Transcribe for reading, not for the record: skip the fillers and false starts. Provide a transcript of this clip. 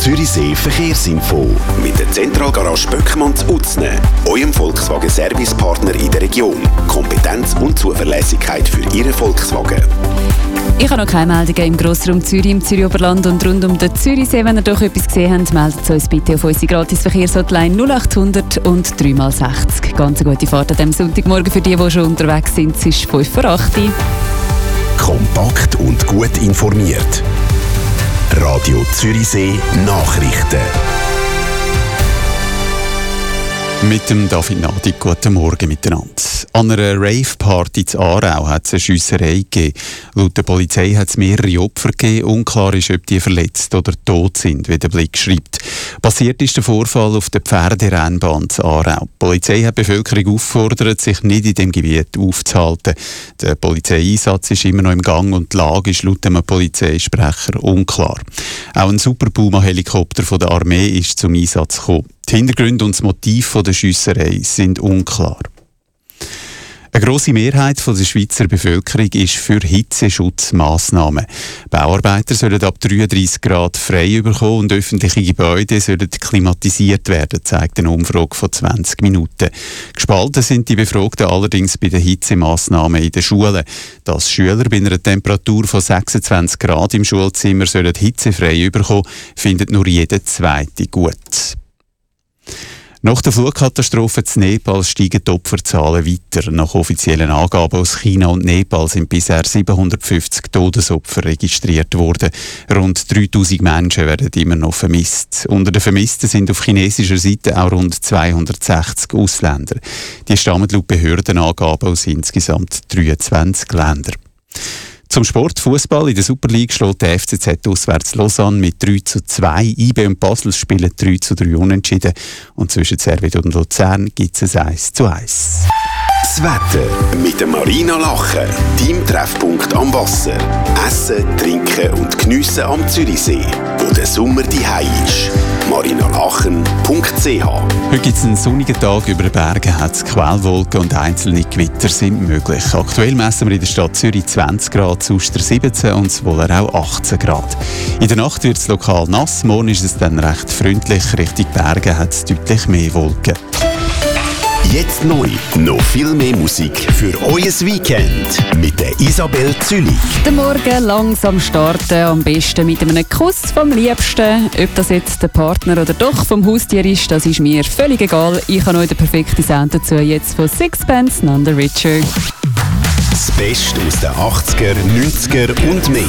Zürichsee Verkehrsinfo mit der Zentralgarage Böckmann zu Utzne, eurem Volkswagen-Servicepartner in der Region. Kompetenz und Zuverlässigkeit für Ihren Volkswagen. Ich habe noch keine Meldungen im Grossraum Zürich, im Zürich-Oberland und rund um den Zürichsee. Wenn ihr doch etwas gesehen habt, meldet uns bitte auf unsere Gratis-Verkehrshotline 0800 und 3x60. Ganz eine gute Fahrt an diesem Sonntagmorgen für die schon unterwegs sind. Es ist 5 vor 8 Uhr. Kompakt und gut informiert. Radio Zürichsee Nachrichten. Mit dem David Nadi, guten Morgen miteinander. An einer Rave-Party in Aarau hat es eine Schiesserei gegeben. Laut der Polizei hat es mehrere Opfer gegeben. Unklar ist, ob die verletzt oder tot sind, wie der Blick schreibt. Passiert ist der Vorfall auf der Pferderennbahn in Aarau. Die Polizei hat die Bevölkerung aufgefordert, sich nicht in dem Gebiet aufzuhalten. Der Polizeieinsatz ist immer noch im Gang und die Lage ist laut einem Polizeisprecher unklar. Auch ein Super Puma-Helikopter von der Armee ist zum Einsatz gekommen. Die Hintergründe und das Motiv der Schiesserei sind unklar. Eine grosse Mehrheit der Schweizer Bevölkerung ist für Hitzeschutzmassnahmen. Bauarbeiter sollen ab 33 Grad frei bekommen und öffentliche Gebäude sollen klimatisiert werden, zeigt eine Umfrage von 20 Minuten. Gespalten sind die Befragten allerdings bei den Hitzemassnahmen in den Schulen. Dass Schüler bei einer Temperatur von 26 Grad im Schulzimmer sollen hitzefrei bekommen, findet nur jeder Zweite gut. Nach der Flugkatastrophe in Nepal steigen die Opferzahlen weiter. Nach offiziellen Angaben aus China und Nepal sind bisher 750 Todesopfer registriert worden. Rund 3000 Menschen werden immer noch vermisst. Unter den Vermissten sind auf chinesischer Seite auch rund 260 Ausländer. Die stammen laut Behördenangaben aus insgesamt 23 Ländern. Zum Sport Fußball in der Super League schlägt der FCZ auswärts Lausanne mit 3:2. IB und Basel spielen 3:3 unentschieden. Und zwischen Servet und Luzern gibt es ein 1:1. Das Wetter mit der Marina Lachen, deinem Treffpunkt am Wasser. Essen, trinken und geniessen am Zürichsee, wo der Sommer daheim ist. marinalachen.ch. Heute gibt es einen sonnigen Tag. Über den Bergen hat es Quellwolken und einzelne Gewitter sind möglich. Aktuell messen wir in der Stadt Zürich 20 Grad, Uster 17 und Zwoller auch 18 Grad. In der Nacht wird es lokal nass, morgen ist es dann recht freundlich. Richtung Berge hat es deutlich mehr Wolken. Jetzt neu, noch viel mehr Musik für euer Weekend mit der Isabel Zülich. Den Morgen langsam starten, am besten mit einem Kuss vom Liebsten. Ob das jetzt der Partner oder doch vom Haustier ist, das ist mir völlig egal. Ich habe euch den perfekten Sound dazu jetzt von Sixpence None the Richer. Das Beste aus den 80er, 90er und mehr.